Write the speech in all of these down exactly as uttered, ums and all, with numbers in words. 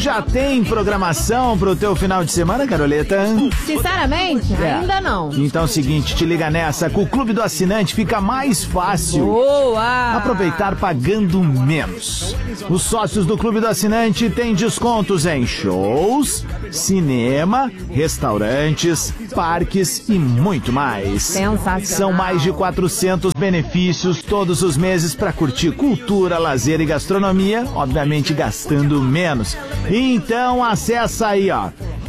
já tem programação pro teu final de semana, Caroleta? Sinceramente, É. ainda não. Então é o seguinte, te liga nessa, com o Clube do Assinante fica mais fácil. Boa! Aproveitar pagando menos. Os sócios do Clube do Assinante têm descontos em shows, cinema, restaurantes, parques e muito mais. Sensacional. São mais de quatrocentos benefícios todos os meses para curtir cultura, lazer e gastronomia, obviamente gastando menos. Então acessa aí, ó,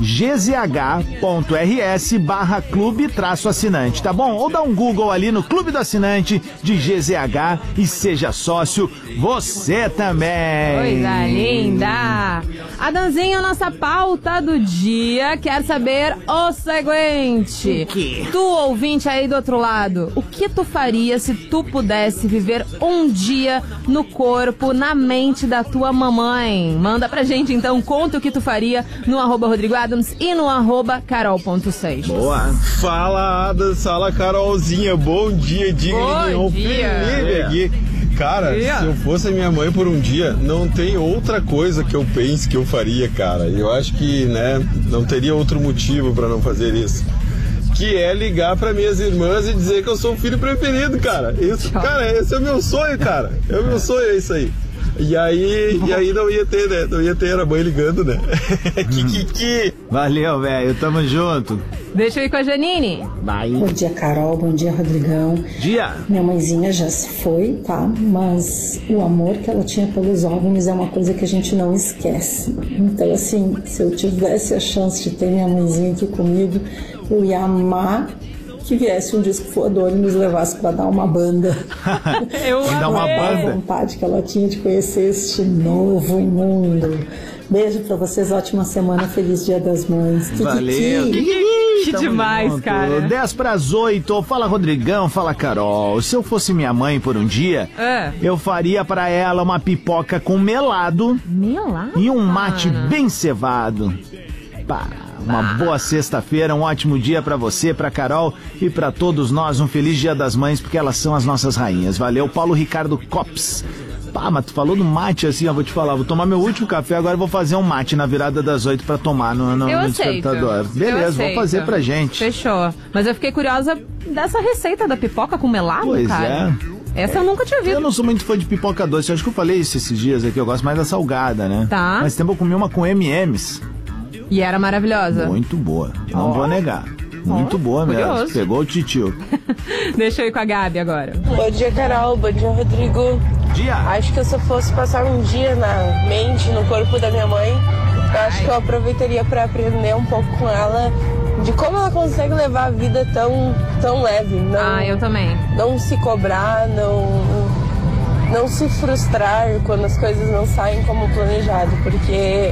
gzh.rs barra clube traço assinante, tá bom? Ou dá um Google ali no Clube do Assinante de G Z H e seja sócio você também. Coisa linda! Adanzinho, nossa pauta do dia quer saber o seguinte. O quê? Tu, ouvinte aí do outro lado, o que tu faria se tu pudesse viver um dia no corpo, na mente da tua mamãe? Manda pra gente então, conta o que tu faria no arroba Rodrigo Adams e no arroba Carol ponto seis. Boa. Fala, Adams, fala, Carolzinha, bom dia, diga Bom dia. Felipe aqui. Cara, Dia. se eu fosse a minha mãe por um dia, não tem outra coisa que eu pense que eu faria, cara. Eu acho que, né, não teria outro motivo pra não fazer isso. Que é ligar para minhas irmãs e dizer que eu sou o filho preferido, cara. Isso, cara, esse é o meu sonho, cara. É o meu sonho, é isso aí. E aí, e aí não ia ter, né? Não ia ter a mãe ligando, né? que, que, que. Valeu, velho. Tamo junto. Deixa eu ir com a Janine. Vai. Bom dia, Carol. Bom dia, Rodrigão. Dia. Minha mãezinha já se foi, tá? Mas o amor que ela tinha pelos OVNIs é uma coisa que a gente não esquece. Então, assim, se eu tivesse a chance de ter minha mãezinha aqui comigo, eu ia amar que viesse um disco voador e nos levasse para dar uma banda. Eu E dar uma amei. A banda. vontade que ela tinha de conhecer este novo mundo. Beijo pra vocês, ótima semana, feliz Dia das Mães. Kikiki. Valeu. Que Tamo demais, junto. cara. dez para as oito. Fala, Rodrigão. Fala, Carol. Se eu fosse minha mãe por um dia, É. eu faria pra ela uma pipoca com melado Melado, e um mate cara. bem cevado. Pá, uma boa sexta-feira, um ótimo dia pra você, pra Carol e pra todos nós. Um feliz Dia das Mães, porque elas são as nossas rainhas. Valeu, Paulo Ricardo Cops. Pá, mas tu falou do mate assim, ó, vou te falar, vou tomar meu último café, agora vou fazer um mate na virada das oito pra tomar no, no, Eu no aceito. despertador. Eu Beleza, vou aceito. fazer pra gente. Fechou. Mas eu fiquei curiosa dessa receita da pipoca com melado, Pois cara. é. Essa eu nunca tinha Eu visto. não sou muito fã de pipoca doce, eu acho que eu falei isso esses dias aqui, eu gosto mais da salgada, né? Tá. Mas tempo eu comi uma com M e M's, E era maravilhosa. muito boa, não vou negar. Muito Ó, boa mesmo, curioso. pegou o titio. Deixa eu ir com a Gabi agora. Bom dia, Carol. Bom dia, Rodrigo. Dia! Acho que se eu fosse passar um dia na mente, no corpo da minha mãe, eu acho que eu aproveitaria para aprender um pouco com ela de como ela consegue levar a vida tão, tão leve. Não, Ah, eu também. não se cobrar, não, não se frustrar quando as coisas não saem como planejado, porque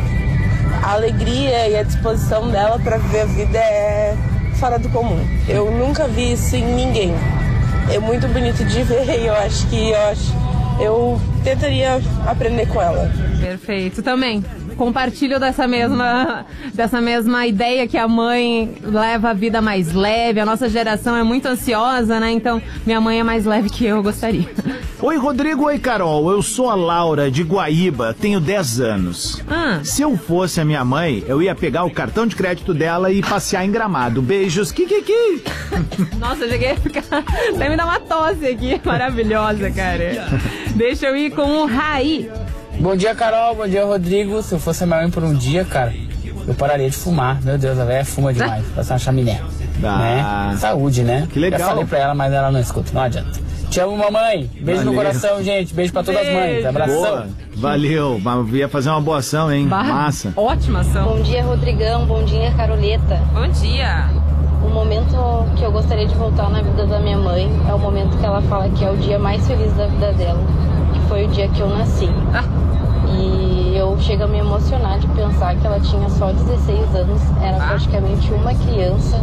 a alegria e a disposição dela para viver a vida é fora do comum. Eu nunca vi isso em ninguém. É muito bonito de ver e eu acho que eu, acho, eu tentaria aprender com ela. Perfeito, também. Compartilho dessa mesma, dessa mesma ideia que a mãe leva a vida mais leve. A nossa geração é muito ansiosa, né? Então, minha mãe é mais leve que eu, eu gostaria. Oi, Rodrigo, oi, Carol, eu sou a Laura de Guaíba, tenho dez anos. Ah. Se eu fosse a minha mãe, eu ia pegar o cartão de crédito dela e passear em Gramado. Beijos, kikiki! Nossa, eu cheguei a ficar... Até me dá uma tosse aqui, maravilhosa, cara. Deixa eu ir com o Raí. Bom dia, Carol. Bom dia, Rodrigo. Se eu fosse a minha mãe por um dia, cara, eu pararia de fumar. Meu Deus, a velha fuma demais. Passar uma chaminé. Ah. Né? Saúde, né? Que legal. Já falei pra ela, mas ela não escuta. Não adianta. Te amo, mamãe. Beijo Valeu. no coração, gente. Beijo pra todas as mães. Beijo. Abração. Boa, valeu, mas ia fazer uma boa ação, hein? Barra- Massa. Ótima ação. Bom dia, Rodrigão. Bom dia, Caroleta. Bom dia. O momento que eu gostaria de voltar na vida da minha mãe é o momento que ela fala que é o dia mais feliz da vida dela, que foi o dia que eu nasci. Ah. E eu chego a me emocionar de pensar que ela tinha só dezesseis anos, era Ah. praticamente uma criança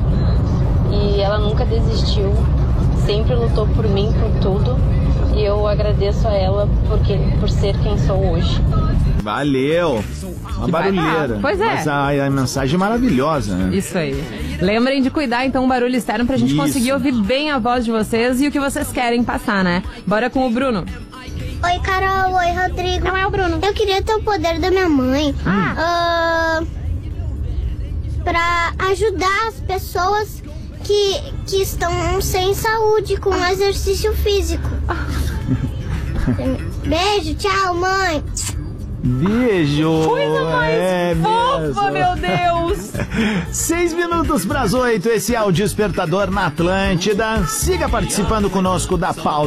e ela nunca desistiu, sempre lutou por mim, por tudo. E eu agradeço a ela porque, por ser quem sou hoje. Valeu. Uma Que barulheira. vai- Pois é. Mas a, a mensagem é maravilhosa, né? Isso aí. Lembrem de cuidar, então, o barulho externo pra gente Isso. conseguir ouvir bem a voz de vocês e o que vocês querem passar, né? Bora com o Bruno. Oi, Carol. Oi, Rodrigo. Não é o Bruno. Eu queria ter o poder da minha mãe. Ah. Uh, pra ajudar as pessoas que, que estão sem saúde com exercício físico. Beijo, tchau, mãe. Beijo. Coisa mais é fofa, mesmo. meu Deus. Seis minutos pras oito, esse é o Despertador na Atlântida. Siga participando conosco da pauta.